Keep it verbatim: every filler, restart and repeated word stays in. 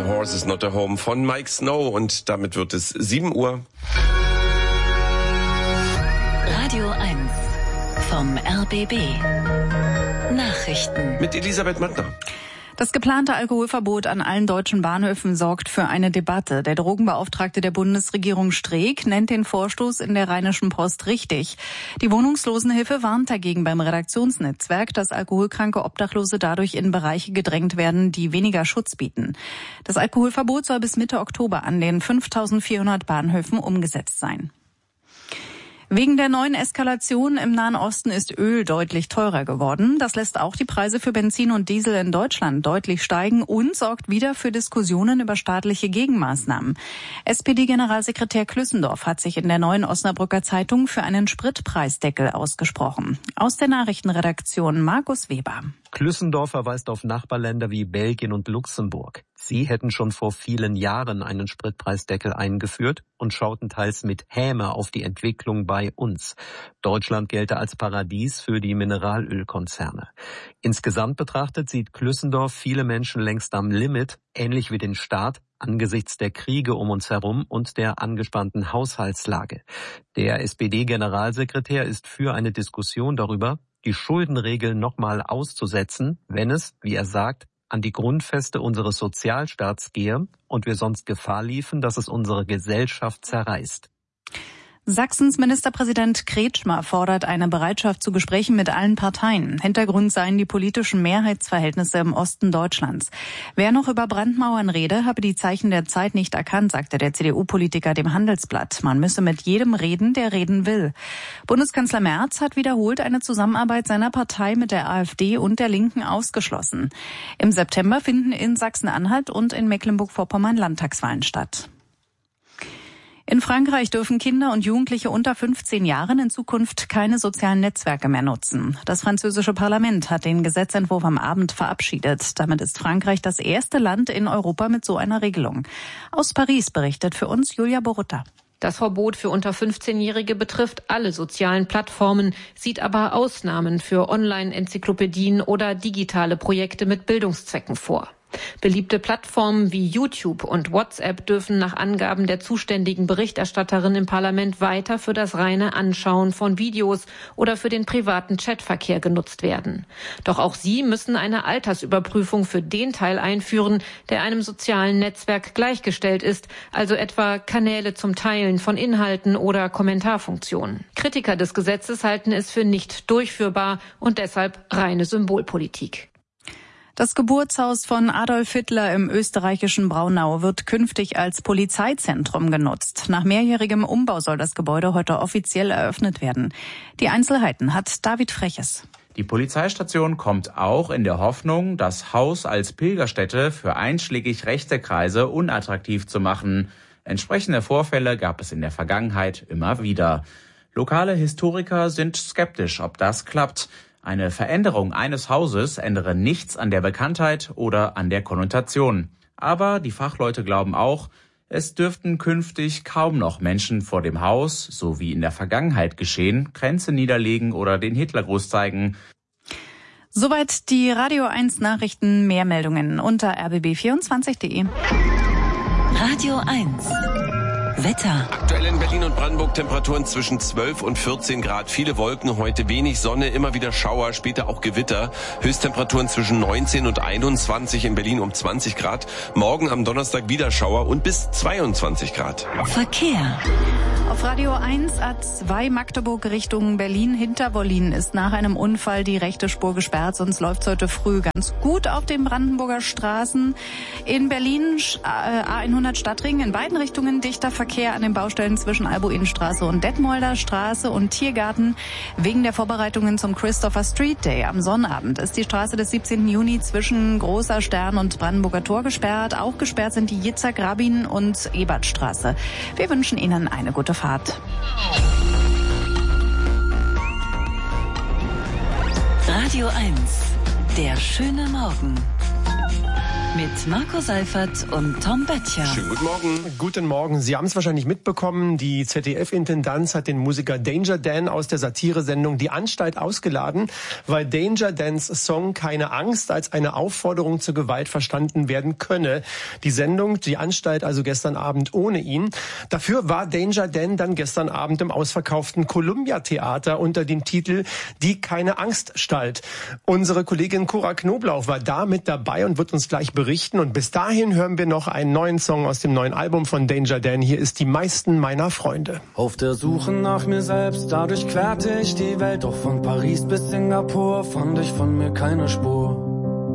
Horse is not a Home von Mike Snow und damit wird es sieben Uhr. Radio eins vom R B B. Nachrichten mit Elisabeth Mattner. Das geplante Alkoholverbot an allen deutschen Bahnhöfen sorgt für eine Debatte. Der Drogenbeauftragte der Bundesregierung Streeck nennt den Vorstoß in der Rheinischen Post richtig. Die Wohnungslosenhilfe warnt dagegen beim Redaktionsnetzwerk, dass alkoholkranke Obdachlose dadurch in Bereiche gedrängt werden, die weniger Schutz bieten. Das Alkoholverbot soll bis Mitte Oktober an den fünftausendvierhundert Bahnhöfen umgesetzt sein. Wegen der neuen Eskalation im Nahen Osten ist Öl deutlich teurer geworden. Das lässt auch die Preise für Benzin und Diesel in Deutschland deutlich steigen und sorgt wieder für Diskussionen über staatliche Gegenmaßnahmen. S P D-Generalsekretär Klüssendorf hat sich in der Neuen Osnabrücker Zeitung für einen Spritpreisdeckel ausgesprochen. Aus der Nachrichtenredaktion Markus Weber. Klüssendorf verweist auf Nachbarländer wie Belgien und Luxemburg. Sie hätten schon vor vielen Jahren einen Spritpreisdeckel eingeführt und schauten teils mit Häme auf die Entwicklung bei uns. Deutschland gelte als Paradies für die Mineralölkonzerne. Insgesamt betrachtet sieht Klüssendorf viele Menschen längst am Limit, ähnlich wie den Staat, angesichts der Kriege um uns herum und der angespannten Haushaltslage. Der S P D-Generalsekretär ist für eine Diskussion darüber, die Schuldenregel nochmal auszusetzen, wenn es, wie er sagt, an die Grundfeste unseres Sozialstaats gehe und wir sonst Gefahr liefen, dass es unsere Gesellschaft zerreißt. Sachsens Ministerpräsident Kretschmer fordert eine Bereitschaft zu Gesprächen mit allen Parteien. Hintergrund seien die politischen Mehrheitsverhältnisse im Osten Deutschlands. Wer noch über Brandmauern rede, habe die Zeichen der Zeit nicht erkannt, sagte der C D U-Politiker dem Handelsblatt. Man müsse mit jedem reden, der reden will. Bundeskanzler Merz hat wiederholt eine Zusammenarbeit seiner Partei mit der AfD und der Linken ausgeschlossen. Im September finden in Sachsen-Anhalt und in Mecklenburg-Vorpommern Landtagswahlen statt. In Frankreich dürfen Kinder und Jugendliche unter fünfzehn Jahren in Zukunft keine sozialen Netzwerke mehr nutzen. Das französische Parlament hat den Gesetzentwurf am Abend verabschiedet. Damit ist Frankreich das erste Land in Europa mit so einer Regelung. Aus Paris berichtet für uns Julia Borutta. Das Verbot für unter fünfzehnjährige betrifft alle sozialen Plattformen, sieht aber Ausnahmen für Online-Enzyklopädien oder digitale Projekte mit Bildungszwecken vor. Beliebte Plattformen wie YouTube und WhatsApp dürfen nach Angaben der zuständigen Berichterstatterin im Parlament weiter für das reine Anschauen von Videos oder für den privaten Chatverkehr genutzt werden. Doch auch sie müssen eine Altersüberprüfung für den Teil einführen, der einem sozialen Netzwerk gleichgestellt ist, also etwa Kanäle zum Teilen von Inhalten oder Kommentarfunktionen. Kritiker des Gesetzes halten es für nicht durchführbar und deshalb reine Symbolpolitik. Das Geburtshaus von Adolf Hitler im österreichischen Braunau wird künftig als Polizeizentrum genutzt. Nach mehrjährigem Umbau soll das Gebäude heute offiziell eröffnet werden. Die Einzelheiten hat David Freches. Die Polizeistation kommt auch in der Hoffnung, das Haus als Pilgerstätte für einschlägig rechte Kreise unattraktiv zu machen. Entsprechende Vorfälle gab es in der Vergangenheit immer wieder. Lokale Historiker sind skeptisch, ob das klappt. Eine Veränderung eines Hauses ändere nichts an der Bekanntheit oder an der Konnotation. Aber die Fachleute glauben auch, es dürften künftig kaum noch Menschen vor dem Haus, so wie in der Vergangenheit geschehen, Kränze niederlegen oder den Hitlergruß zeigen. Soweit die Radio eins Nachrichten. Mehr Meldungen unter r b b vierundzwanzig punkt d e. Radio eins Wetter. Aktuell in Berlin und Brandenburg Temperaturen zwischen zwölf und vierzehn Grad. Viele Wolken, heute wenig Sonne, immer wieder Schauer, später auch Gewitter. Höchsttemperaturen zwischen neunzehn und einundzwanzig, in Berlin um zwanzig Grad. Morgen am Donnerstag wieder Schauer und bis zweiundzwanzig Grad. Verkehr. Auf Radio eins A zwei Magdeburg Richtung Berlin. Hinter Wollin ist nach einem Unfall die rechte Spur gesperrt, sonst läuft es heute früh ganz gut auf den Brandenburger Straßen. In Berlin A hundert Stadtring in beiden Richtungen dichter Verkehr an den Baustellen zwischen Albo-Innenstraße und Detmolder Straße und Tiergarten. Wegen der Vorbereitungen zum Christopher Street Day am Sonnabend ist die Straße des siebzehnten Juni zwischen Großer Stern und Brandenburger Tor gesperrt. Auch gesperrt sind die Jitzak-Rabin und Ebertstraße. Wir wünschen Ihnen eine gute Fahrt. Radio eins, der schöne Morgen. Mit Marco Seifert und Tom Böttcher. Schönen guten Morgen. Guten Morgen. Sie haben es wahrscheinlich mitbekommen, die Z D F-Intendanz hat den Musiker Danger Dan aus der Satiresendung Die Anstalt ausgeladen, weil Danger Dans Song Keine Angst als eine Aufforderung zur Gewalt verstanden werden könne. Die Sendung, die Anstalt also gestern Abend ohne ihn. Dafür war Danger Dan dann gestern Abend im ausverkauften Columbia Theater unter dem Titel Die Keine Angst Stalt. Unsere Kollegin Cora Knoblauch war da mit dabei und wird uns gleich berichten. Und bis dahin hören wir noch einen neuen Song aus dem neuen Album von Danger Dan. Hier ist Die meisten meiner Freunde. Auf der Suche nach mir selbst, dadurch querte ich die Welt. Doch von Paris bis Singapur fand ich von mir keine Spur.